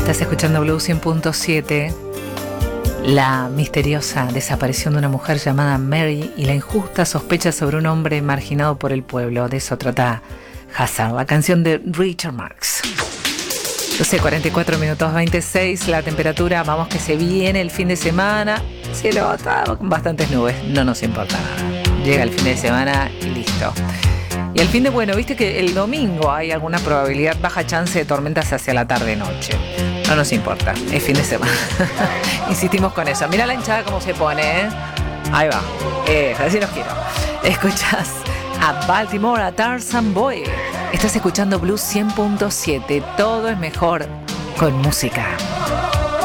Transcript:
Estás escuchando Blue 100.7. La misteriosa desaparición de una mujer llamada Mary y la injusta sospecha sobre un hombre marginado por el pueblo. De eso trata Hazard, la canción de Richard Marx. 12:44 minutos 26, la temperatura, vamos que se viene el fin de semana. Cielo está con bastantes nubes, no nos importa nada. Llega el fin de semana y listo. Y el fin de, bueno, viste que el domingo hay alguna probabilidad, baja chance de tormentas hacia la tarde-noche. No nos importa, es fin de semana. Insistimos con eso. Mira la hinchada cómo se pone, ¿eh? Ahí va. Así los quiero. Escuchás a Baltimore, a Tarzan Boy. Estás escuchando Blues 100.7. Todo es mejor con música.